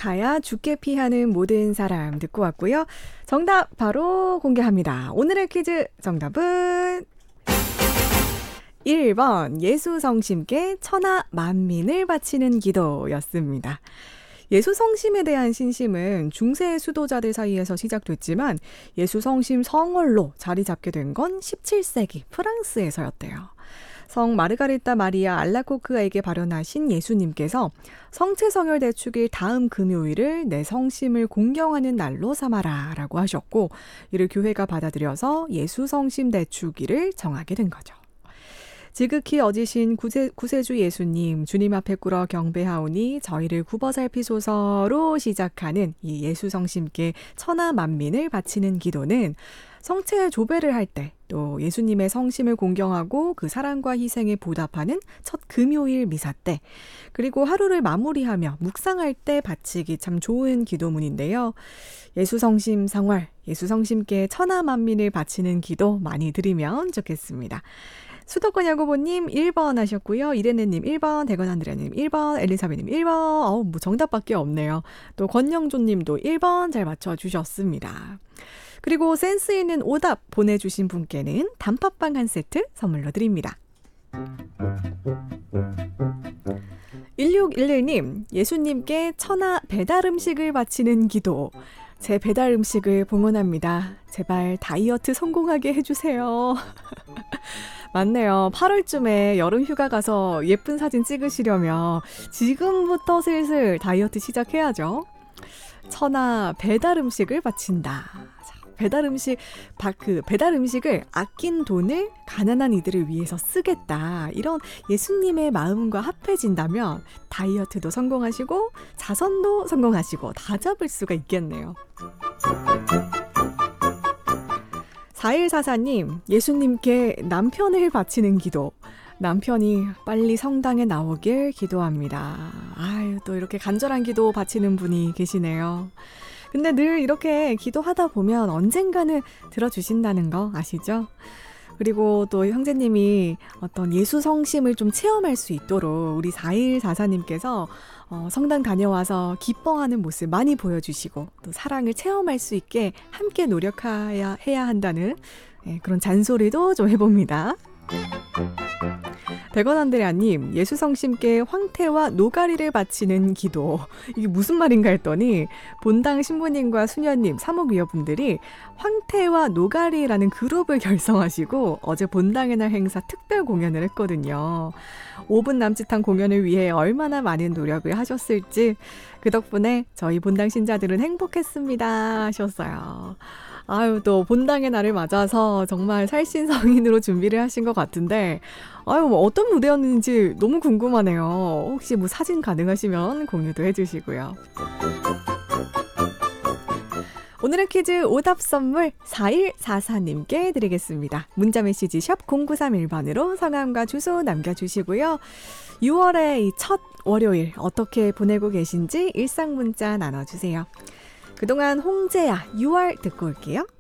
가야 죽게 피하는 모든 사람 듣고 왔고요. 정답 바로 공개합니다. 오늘의 퀴즈 정답은 1번 예수성심께 천하 만민을 바치는 기도였습니다. 예수성심에 대한 신심은 중세 수도자들 사이에서 시작됐지만 예수성심 성월로 자리 잡게 된 건 17세기 프랑스에서였대요. 성 마르가리타 마리아 알라코크에게 발현하신 예수님께서 성체성혈 대축일 다음 금요일을 내 성심을 공경하는 날로 삼아라 라고 하셨고, 이를 교회가 받아들여서 예수성심 대축일을 정하게 된 거죠. 지극히 어지신 구세주 예수님, 주님 앞에 꿇어 경배하오니 저희를 굽어 살피소서로 시작하는 이 예수성심께 천하 만민을 바치는 기도는 성체 조배를 할 때, 또 예수님의 성심을 공경하고 그 사랑과 희생에 보답하는 첫 금요일 미사 때, 그리고 하루를 마무리하며 묵상할 때 바치기 참 좋은 기도문인데요. 예수성심 상월, 예수성심께 천하 만민을 바치는 기도 많이 드리면 좋겠습니다. 수도권 야구보님 1번 하셨고요. 이레네님 1번, 대건안드레님 1번, 엘리사베님 1번. 정답밖에 없네요. 또 권영조님도 1번 잘 맞춰주셨습니다. 그리고 센스 있는 오답 보내주신 분께는 단팥빵 한 세트 선물로 드립니다. 1611님, 예수님께 천하 배달음식을 바치는 기도. 제 배달음식을 봉헌합니다. 제발 다이어트 성공하게 해주세요. 맞네요. 8월쯤에 여름 휴가 가서 예쁜 사진 찍으시려면 지금부터 슬슬 다이어트 시작해야죠. 천하 배달음식을 바친다. 배달음식을 아낀 돈을 가난한 이들을 위해서 쓰겠다. 이런 예수님의 마음과 합해진다면 다이어트도 성공하시고 자선도 성공하시고 다 잡을 수가 있겠네요. 4144님, 예수님께 남편을 바치는 기도. 남편이 빨리 성당에 나오길 기도합니다. 아유, 또 이렇게 간절한 기도 바치는 분이 계시네요. 근데 늘 이렇게 기도하다 보면 언젠가는 들어주신다는 거 아시죠? 그리고 또 형제님이 어떤 예수 성심을 좀 체험할 수 있도록 우리 4144님께서 성당 다녀와서 기뻐하는 모습 많이 보여주시고 또 사랑을 체험할 수 있게 함께 노력해야 한다는 그런 잔소리도 좀 해봅니다. 백원안드레아님, 예수성심께 황태와 노가리를 바치는 기도. 이게 무슨 말인가 했더니 본당 신부님과 수녀님, 사목위원분들이 황태와 노가리라는 그룹을 결성하시고 어제 본당의 날 행사 특별 공연을 했거든요. 5분 남짓한 공연을 위해 얼마나 많은 노력을 하셨을지 그 덕분에 저희 본당 신자들은 행복했습니다 하셨어요. 아유, 또 본당의 날을 맞아서 정말 살신성인으로 준비를 하신 것 같은데 어떤 무대였는지 너무 궁금하네요. 혹시 사진 가능하시면 공유도 해주시고요. 오늘의 퀴즈 오답 선물 4144님께 드리겠습니다. 문자메시지 샵 0931번으로 성함과 주소 남겨주시고요. 6월의 첫 월요일 어떻게 보내고 계신지 일상 문자 나눠주세요. 그동안 홍재야 6월 듣고 올게요.